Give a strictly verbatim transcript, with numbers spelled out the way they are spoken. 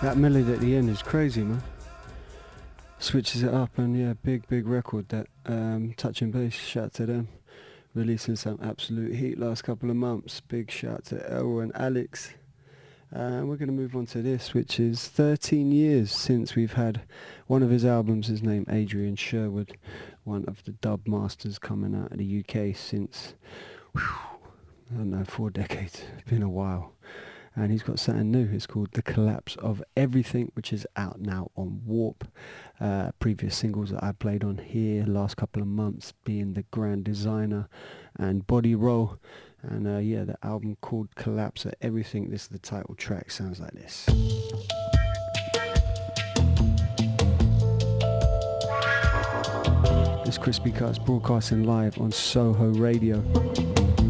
That melody at the end is crazy, man. Switches it up, and yeah, big, big record, that um, Touching Bass. Shout out to them. Releasing some absolute heat last couple of months. Big shout out to El and Alex. And uh, we're going to move on to this, which is thirteen years since we've had one of his albums. His name, Adrian Sherwood, one of the dub masters coming out of the U K since, whew, I don't know, four decades. It's been a while. And he's got something new. It's called The Collapse of Everything, which is out now on Warp. Uh, previous singles that I played on here last couple of months being The Grand Designer and Body Roll. And uh, yeah, the album called Collapse of Everything. This is the title track. Sounds like this. This Crispy Cuts broadcasting live on Soho Radio.